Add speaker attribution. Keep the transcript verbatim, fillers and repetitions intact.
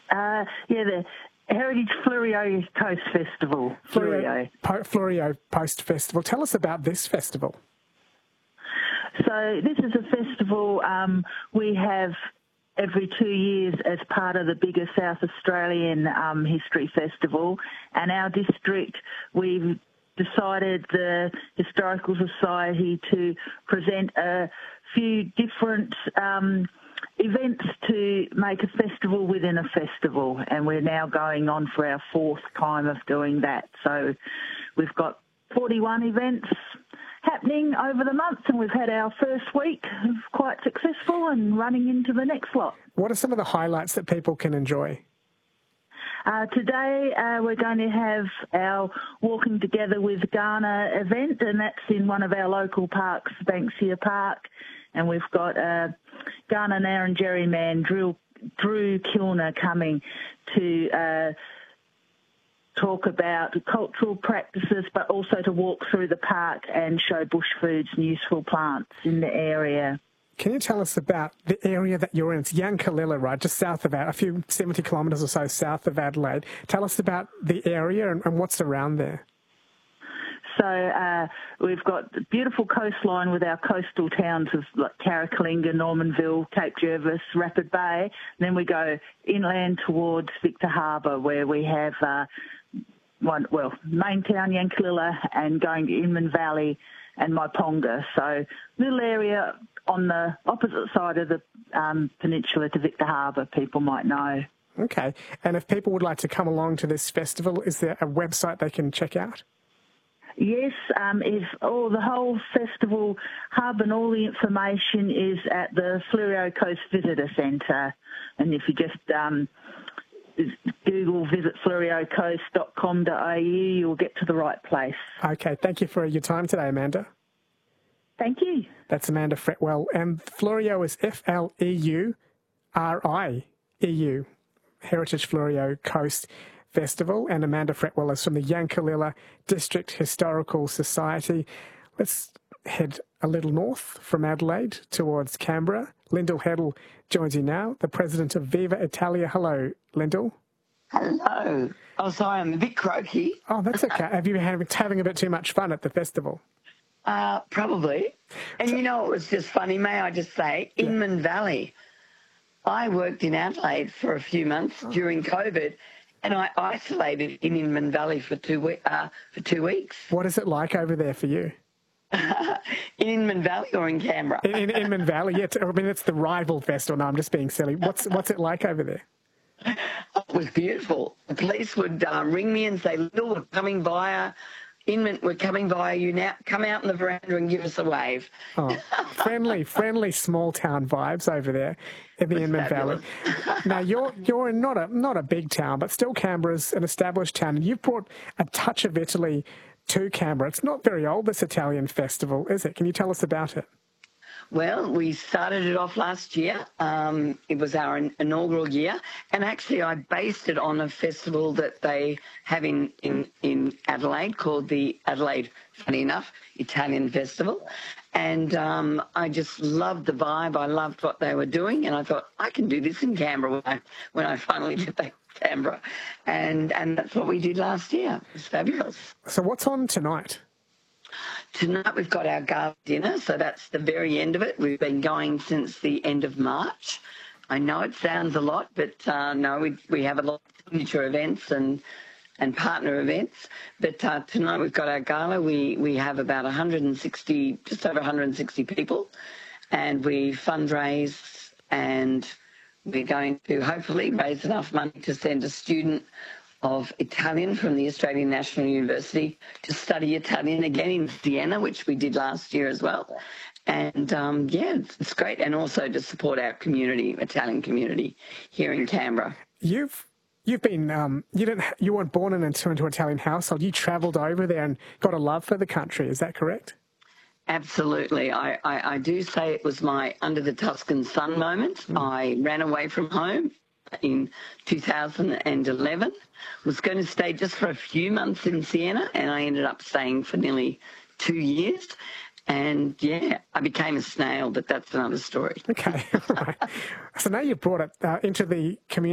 Speaker 1: Uh, yeah, the Heritage Fleurieu Coast Festival.
Speaker 2: Fleurieu. Po- Fleurieu Coast Festival. Tell us about this festival.
Speaker 1: So this is a festival um, we have every two years as part of the bigger South Australian um, History Festival. And our district, we've decided the Historical Society to present a few different um, events to make a festival within a festival. And we're now going on for our fourth time of doing that. So we've got forty-one events happening over the month, and we've had our first week quite successful and running into the next lot.
Speaker 2: What are some of the highlights that people can enjoy?
Speaker 1: Uh, today uh, we're going to have our Walking Together with Ghana event, and that's in one of our local parks, Banksia Park, and we've got uh, Ghana Ngarrindjeri man Drew, Drew Kilner coming to uh, talk about cultural practices, but also to walk through the park and show bush foods and useful plants in the area.
Speaker 2: Can you tell us about the area that you're in? It's Yankalilla, right, just south of Adelaide, a few seventy kilometres or so south of Adelaide. Tell us about the area and, and what's around there.
Speaker 1: So uh, we've got the beautiful coastline with our coastal towns of like Carrakalinga, Normanville, Cape Jervis, Rapid Bay. And then we go inland towards Victor Harbour, where we have uh, one, well, main town Yankalilla and going to Inman Valley and Maiponga. So little area on the opposite side of the um, peninsula to Victor Harbour, people might know.
Speaker 2: Okay. And if people would like to come along to this festival, is there a website they can check out?
Speaker 1: Yes, um, if all the whole festival hub and all the information is at the Fleurieu Coast Visitor Centre, and if you just um, Google visit fleurieu coast dot com dot a u, you'll get to the right place.
Speaker 2: Okay, thank you for your time today, Amanda.
Speaker 1: Thank you.
Speaker 2: That's Amanda Fretwell, and Fleurieu is F L E U R I E U, Heritage Fleurieu Coast Festival, and Amanda Fretwell is from the Yankalilla District Historical Society. Let's head a little north from Adelaide towards Canberra. Lyndall Heddle joins you now, the president of Viva Italia. Hello, Lyndall.
Speaker 3: Hello. Oh, sorry, I'm a bit croaky.
Speaker 2: Oh, that's okay. Have you been having a bit too much fun at the festival?
Speaker 3: Uh, probably. And you know, it was just funny, may I just say,
Speaker 2: Yeah.
Speaker 3: Inman Valley. I worked in Adelaide for a few months
Speaker 2: Oh.
Speaker 3: during COVID, and I isolated in Inman Valley for two, we- uh, for two weeks.
Speaker 2: What is it like over there for you?
Speaker 3: In Inman Valley or in Canberra?
Speaker 2: In, in Inman Valley, yeah. I mean, it's the rival festival. No, I'm just being silly. What's what's it like over there?
Speaker 3: It was beautiful. The police would uh, ring me and say, "Lyndall, we're coming via Inman, we're coming via you now. Come out in the veranda and give us a wave."
Speaker 2: Oh, friendly, friendly small town vibes over there in the Inman Valley. Now, you're you're in not a not a big town, but still Canberra's an established town, and you've brought a touch of Italy to Canberra. It's not very old, this Italian festival, is it? Can you tell us about it?
Speaker 3: Well, we started it off last year. Um, it was our in- inaugural year. And actually, I based it on a festival that they have in, in, in Adelaide called the Adelaide, funny enough, Italian Festival. And um, I just loved the vibe. I loved what they were doing. And I thought, I can do this in Canberra when I, when I finally get back to Canberra. And, and that's what we did last year. It was fabulous.
Speaker 2: So what's on tonight?
Speaker 3: Tonight we've got our gala dinner, so that's the very end of it. We've been going since the end of March. I know it sounds a lot, but uh, no, we we have a lot of signature events and and partner events. But uh, tonight we've got our gala. We we have about one hundred sixty, just over one hundred sixty people, and we fundraise, and we're going to hopefully raise enough money to send a student of Italian from the Australian National University to study Italian again in Siena, which we did last year as well. And, um, yeah, it's, it's great. And also to support our community, Italian community here in Canberra.
Speaker 2: You've you've been, um, you didn't, you weren't born in into an Italian household. You travelled over there and got a love for the country. Is that correct?
Speaker 3: Absolutely. I, I, I do say it was my under the Tuscan sun moment. Mm. I ran away from home in two thousand eleven, was going to stay just for a few months in Siena, and I ended up staying for nearly two years. And, yeah, I became a snail, but that's another story.
Speaker 2: Okay, right. So now you've brought it uh, into the community.